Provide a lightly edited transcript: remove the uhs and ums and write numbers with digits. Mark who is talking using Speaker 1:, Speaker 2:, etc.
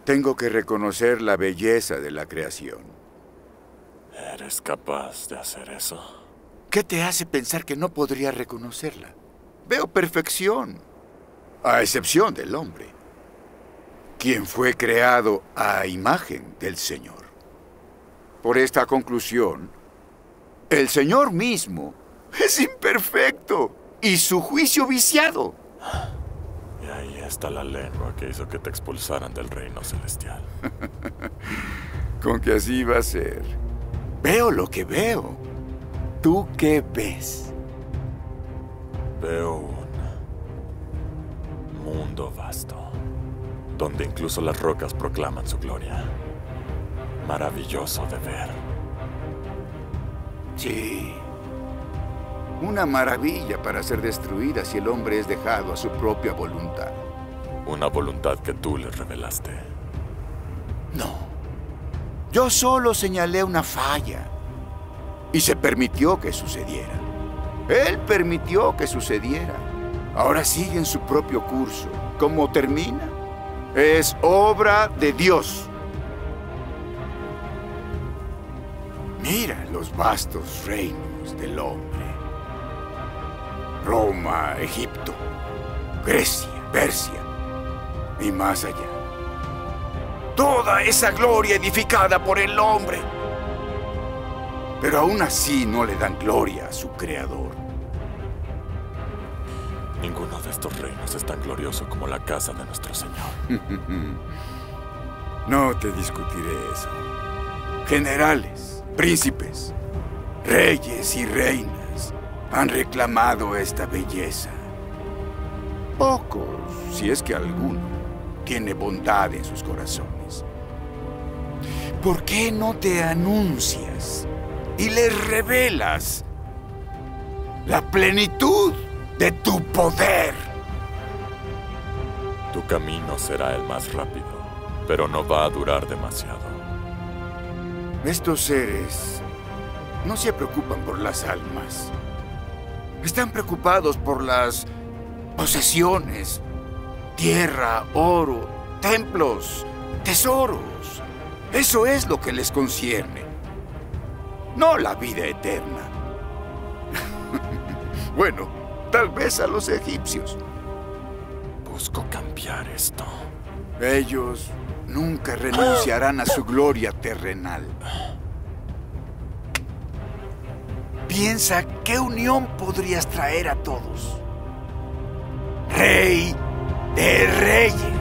Speaker 1: Tengo que reconocer la belleza de la creación.
Speaker 2: ¿Eres capaz de hacer eso?
Speaker 1: ¿Qué te hace pensar que no podría reconocerla? Veo perfección, a excepción del hombre, quien fue creado a imagen del Señor. Por esta conclusión, el Señor mismo es imperfecto y su juicio viciado.
Speaker 2: Y ahí está la lengua que hizo que te expulsaran del reino celestial.
Speaker 1: Con que así va a ser. Veo lo que veo. ¿Tú qué ves?
Speaker 2: Veo un mundo vasto, donde incluso las rocas proclaman su gloria. Maravilloso de ver.
Speaker 1: Sí. Una maravilla para ser destruida si el hombre es dejado a su propia voluntad.
Speaker 2: Una voluntad que tú le revelaste.
Speaker 1: No. Yo solo señalé una falla. Y se permitió que sucediera. Él permitió que sucediera. Ahora sigue en su propio curso. ¿Cómo termina? Es obra de Dios. Mira los vastos reinos del hombre. Roma, Egipto, Grecia, Persia y más allá. Toda esa gloria edificada por el hombre. Pero aún así no le dan gloria a su creador.
Speaker 2: Ninguno de estos reinos es tan glorioso como la casa de nuestro Señor.
Speaker 1: No te discutiré eso. Generales, príncipes, reyes y reinas han reclamado esta belleza. Pocos, si es que alguno, tiene bondad en sus corazones. ¿Por qué no te anuncias y les revelas la plenitud de tu poder?
Speaker 2: Tu camino será el más rápido, pero no va a durar demasiado.
Speaker 1: Estos seres no se preocupan por las almas. Están preocupados por las posesiones, tierra, oro, templos, tesoros. Eso es lo que les concierne, no la vida eterna. Bueno, tal vez a los egipcios.
Speaker 2: Busco cambiar esto.
Speaker 1: Ellos nunca renunciarán a su gloria terrenal. Piensa qué unión podrías traer a todos. Rey de reyes.